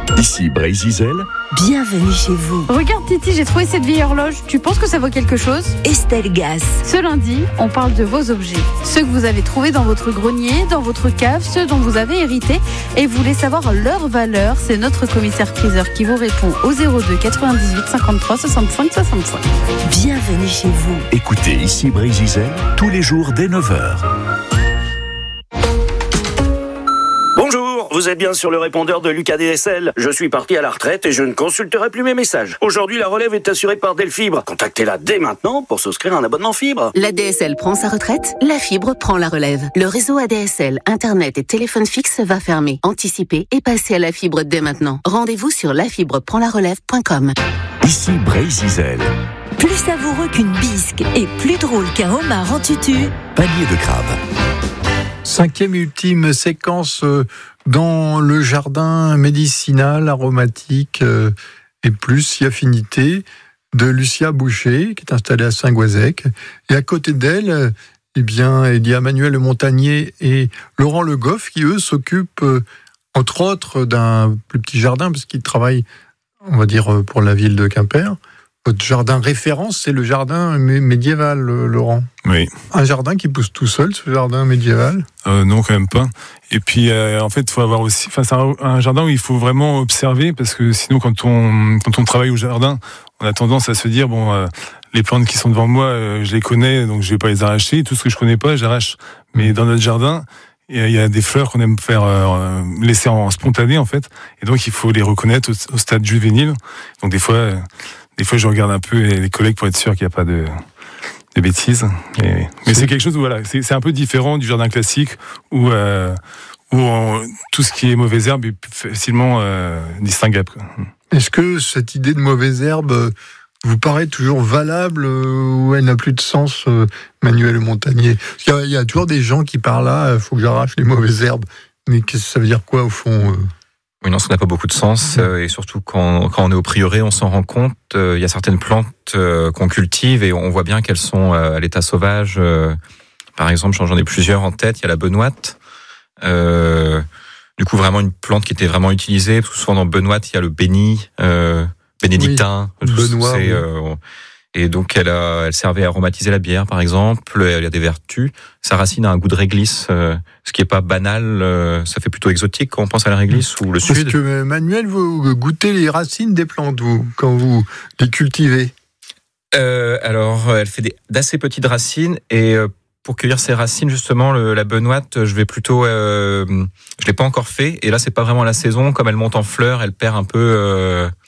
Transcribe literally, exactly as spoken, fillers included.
Ici Brésil. Bienvenue chez vous. Regarde Titi, j'ai trouvé cette vieille horloge. Tu penses que ça vaut quelque chose ? Estelle Gas. Ce lundi, on parle de vos objets. Ceux que vous avez trouvés dans votre grenier, dans votre cave, ceux dont vous avez hérité. Et vous voulez savoir leur valeur. C'est notre commissaire-priseur qui vous répond au zéro deux quatre-vingt-dix-huit cinquante-trois soixante-cinq soixante-cinq. Bienvenue chez vous. Écoutez Ici Brésil tous les jours dès neuf heures. Bonjour, vous êtes bien sur le répondeur de Lucas D S L. Je suis parti à la retraite et je ne consulterai plus mes messages. Aujourd'hui, la relève est assurée par Delfibre. Contactez-la dès maintenant pour souscrire un abonnement fibre. La D S L prend sa retraite, la fibre prend la relève. Le réseau A D S L, Internet et téléphone fixe va fermer. Anticipez et passez à la fibre dès maintenant. Rendez-vous sur la fibre prend la relève point com. Ici Brésil. Plus savoureux qu'une bisque et plus drôle qu'un homard en tutu. Panier de crabe. Cinquième et ultime séquence dans le jardin médicinal, aromatique et plus si affinité de Lucia Boucher, qui est installée à Saint-Goazec. Et à côté d'elle, eh bien, il y a Manuel Montagnier et Laurent Le Goff qui, eux, s'occupent, entre autres, d'un plus petit jardin, parce qu'ils travaillent, on va dire, pour la ville de Quimper. Votre jardin référence, c'est le jardin médiéval, Laurent. Oui. Un jardin qui pousse tout seul, ce jardin médiéval ? euh, Non, quand même pas. Et puis, euh, en fait, il faut avoir aussi... Enfin, c'est un, un jardin où il faut vraiment observer, parce que sinon, quand on, quand on travaille au jardin, on a tendance à se dire, bon, euh, les plantes qui sont devant moi, euh, je les connais, donc je vais pas les arracher. Tout ce que je connais pas, j'arrache. Mais dans notre jardin, il y a des fleurs qu'on aime faire euh, laisser en spontané, en fait. Et donc, il faut les reconnaître au, au stade juvénile. Donc, des fois... Euh, Des fois, je regarde un peu les collègues pour être sûr qu'il n'y a pas de, de bêtises. Et, mais c'est quelque chose où, voilà, c'est, c'est un peu différent du jardin classique où, euh, où on, tout ce qui est mauvaise herbe est facilement euh, distinguable, quoi. Est-ce que cette idée de mauvaise herbe vous paraît toujours valable ou elle n'a plus de sens, Manuel Montagnier ? Parce qu'il y a, il y a toujours des gens qui parlent là, il faut que j'arrache les mauvaises herbes. Mais qu'est-ce que ça veut dire quoi au fond ? Oui, non, ça n'a pas beaucoup de sens. Euh, et surtout, quand, quand on est au prieuré, on s'en rend compte. Euh, il y a certaines plantes euh, qu'on cultive et on voit bien qu'elles sont euh, à l'état sauvage. Euh, par exemple, j'en ai plusieurs en tête. Il y a la benoîte. Euh, du coup, vraiment une plante qui était vraiment utilisée. Parce que souvent, dans benoîte, il y a le béni, euh, bénédictin. Oui, tout, Benoît, c'est, oui. euh, et donc, elle, a, elle servait à aromatiser la bière, par exemple. Elle a des vertus. Sa racine a un goût de réglisse, euh, ce qui est pas banal. Euh, ça fait plutôt exotique quand on pense à la réglisse ou le Parce sud. que Manuel, vous goûtez les racines des plantes, vous, quand vous les cultivez ? euh, Alors, elle fait des, d'assez petites racines et euh, pour cueillir ces racines, justement, le, la benoîte, je vais plutôt... Euh, je l'ai pas encore fait et là, c'est pas vraiment la saison. Comme elle monte en fleurs, elle perd un peu... Euh,